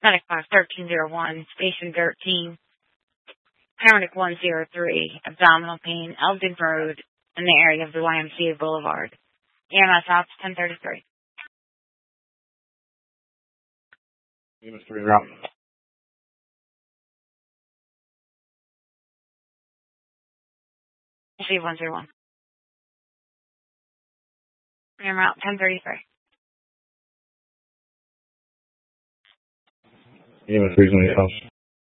Medic 1301, Station 13, Paramedic 103, abdominal pain, Elgin Road, in the area of the YMCA Boulevard. EMS ops 1033. EMS 3 route. Receive 101. En route 1033. EMS 3 house.